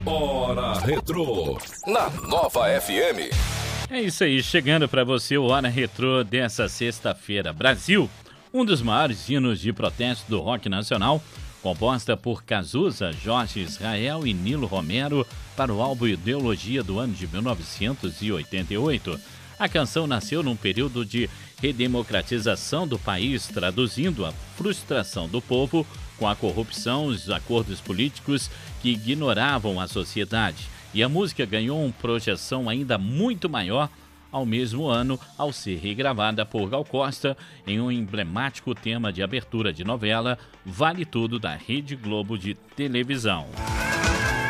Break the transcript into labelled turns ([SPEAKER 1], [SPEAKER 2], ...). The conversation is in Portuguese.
[SPEAKER 1] Hora Retrô, na Nova FM.
[SPEAKER 2] É isso aí, chegando para você o Hora Retrô dessa sexta-feira. Brasil, um dos maiores hinos de protesto do rock nacional, composta por Cazuza, Jorge Israel e Nilo Romero para o álbum Ideologia do ano de 1988. A canção nasceu num período de redemocratização do país, traduzindo a frustração do povo com a corrupção e os acordos políticos que ignoravam a sociedade. E a música ganhou uma projeção ainda muito maior ao mesmo ano, ao ser regravada por Gal Costa em um emblemático tema de abertura de novela Vale Tudo da Rede Globo de televisão.